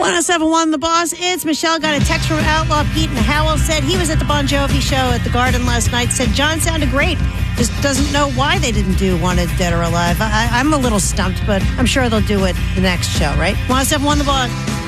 1071 The Boss. It's Michelle. Got a text from Outlaw Pete and Howell. Said he was at the Bon Jovi show at the Garden last night. Said John sounded great. Just doesn't know why they didn't do Wanted Dead or Alive. I'm a little stumped, but I'm sure they'll do it the next show, right? 1071 The Boss.